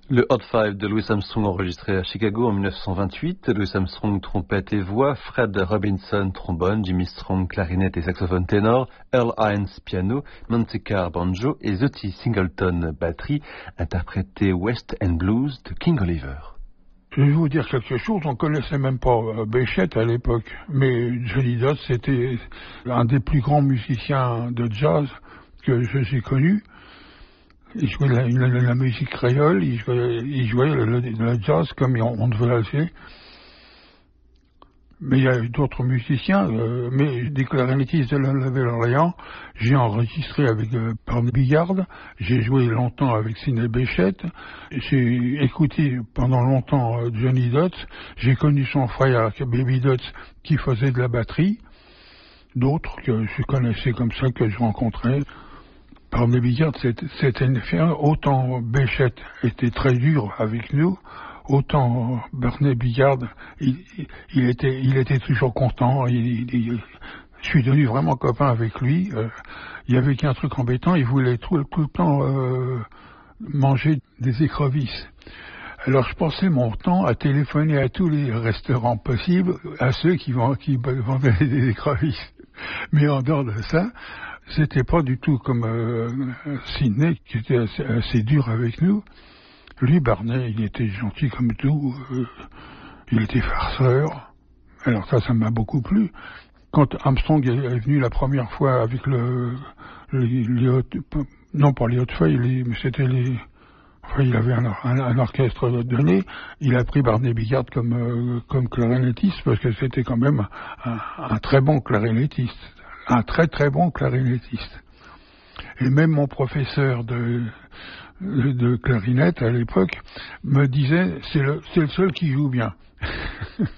Le Hot Five de Louis Armstrong enregistré à Chicago en 1928. Louis Armstrong trompette et voix, Fred Robinson trombone, Jimmy Strong clarinette et saxophone ténor, Earl Hines piano, Monte Carr banjo et Zutty Singleton batterie, interprété West End Blues de King Oliver. Je vais vous dire quelque chose, on connaissait même pas Béchette à l'époque, mais Johnny Dodds c'était un des plus grands musiciens de jazz que j'ai connu. Il jouait la musique créole, il jouait le jazz comme on devait la faire. Mais il y a eu d'autres musiciens, mais des clarinettistes de la Nouvelle-Orléans, j'ai enregistré avec Barney Bigard, j'ai joué longtemps avec Sidney Bechet, j'ai écouté pendant longtemps Johnny Dodds, j'ai connu son frère Baby Dodds qui faisait de la batterie, d'autres que je connaissais comme ça, que je rencontrais. Barney Bigard, c'était une affaire, autant Bechet était très dur avec nous, autant Barney Bigard, il était toujours content. Je suis devenu vraiment copain avec lui. Il y avait qu'un truc embêtant, il voulait tout le temps manger des écrevisses. Alors je passais mon temps à téléphoner à tous les restaurants possibles, à ceux qui vendaient des écrevisses. Mais en dehors de ça, c'était pas du tout comme Sidney, qui était assez dur avec nous. Lui, Barney, il était gentil comme tout, il était farceur. Alors ça m'a beaucoup plu. Quand Armstrong est venu la première fois avec non pas les Hot Five, mais c'était il avait un orchestre donné, il a pris Barney Bigard comme clarinettiste, parce que c'était quand même un très bon clarinettiste, un très très bon clarinettiste. Et même mon professeur de clarinette à l'époque me disait c'est le seul qui joue bien.